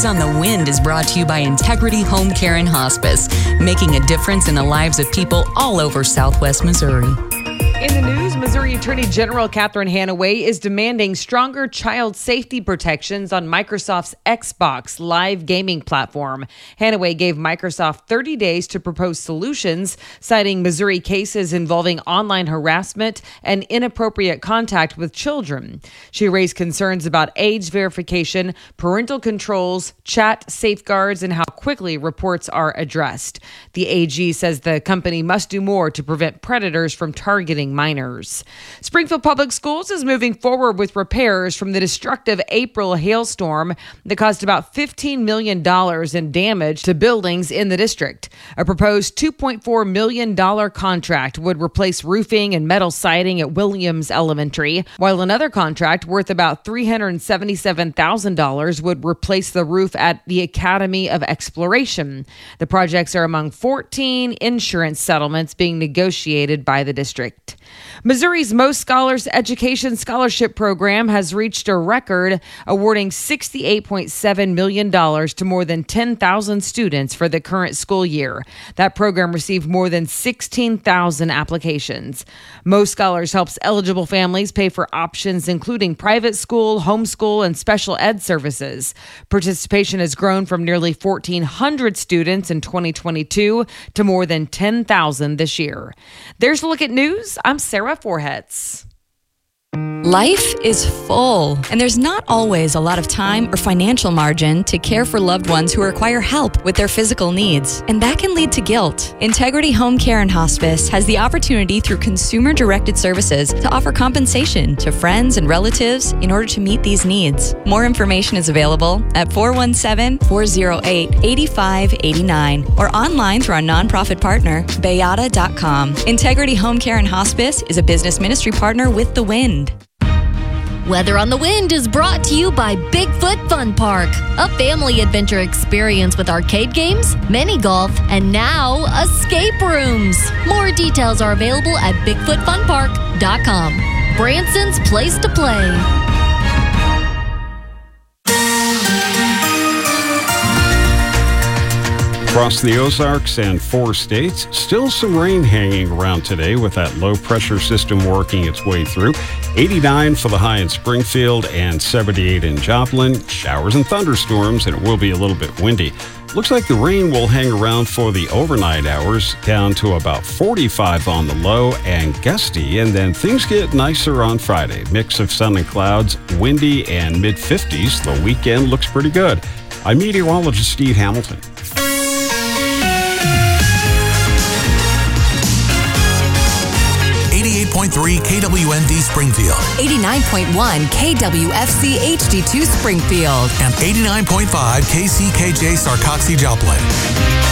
News on the Wind is brought to you by Integrity Home Care and Hospice, making a difference in the lives of people all over Southwest Missouri. In the news, Missouri Attorney General Catherine Hanaway is demanding stronger child safety protections on Microsoft's Xbox live gaming platform. Hanaway gave Microsoft 30 days to propose solutions, citing Missouri cases involving online harassment and inappropriate contact with children. She raised concerns about age verification, parental controls, chat safeguards, and how quickly reports are addressed. The AG says the company must do more to prevent predators from targeting minors. Springfield Public Schools is moving forward with repairs from the destructive April hailstorm that caused about $15 million in damage to buildings in the district. A proposed $2.4 million contract would replace roofing and metal siding at Williams Elementary, while another contract worth about $377,000 would replace the roof at the Academy of Exploration. The projects are among 14 insurance settlements being negotiated by the district. Missouri's Most Scholars Education Scholarship Program has reached a record, awarding $68.7 million to more than 10,000 students for the current school year. That program received more than 16,000 applications. Most Scholars helps eligible families pay for options including private school, homeschool, and special ed services. Participation has grown from nearly 1,400 students in 2022 to more than 10,000 this year. There's a look at news. I'm Sarah Forhetz. Life is full, and there's not always a lot of time or financial margin to care for loved ones who require help with their physical needs, and that can lead to guilt. Integrity Home Care and Hospice has the opportunity through consumer-directed services to offer compensation to friends and relatives in order to meet these needs. More information is available at 417-408-8589 or online through our nonprofit partner, Bayada.com. Integrity Home Care and Hospice is a business ministry partner with The Wind. Weather on the Wind is brought to you by Bigfoot Fun Park, a family adventure experience with arcade games, mini golf, and now escape rooms. More details are available at BigfootFunPark.com. Branson's place to play. Across the Ozarks and 4 states, still some rain hanging around today with that low pressure system working its way through. 89 for the high in Springfield and 78 in Joplin. Showers and thunderstorms, and it will be a little bit windy. Looks like the rain will hang around for the overnight hours, down to about 45 on the low and gusty, and then things get nicer on Friday. Mix of sun and clouds, windy and mid-50s. The weekend looks pretty good. I'm meteorologist Steve Hamilton. 88.3 KWND Springfield, 89.1 KWFC HD2 Springfield, and 89.5 KCKJ Sarcoxie Joplin.